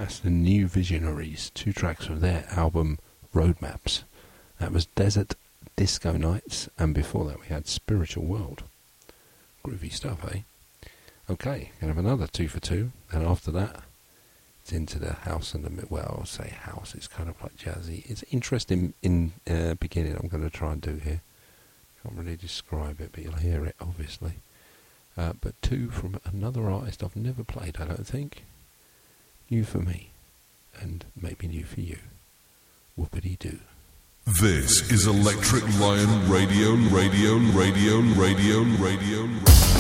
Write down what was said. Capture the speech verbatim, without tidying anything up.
That's the New Visionaries, two tracks from their album Roadmaps. That was Desert Disco Nights, and before that we had Spiritual World. Groovy stuff, eh? Okay, gonna have another two for two, and after that it's into the house and the, well, I'll say house, it's kind of like jazzy. It's interesting in uh, beginning I'm going to try and do here. Can't really describe it, but you'll hear it, obviously. Uh, but two from another artist I've never played, I don't think. New for me, and maybe new for you. Whoopity-doo. This is Electric Lion Radio, Radio, Radio, Radio, Radio, Radio.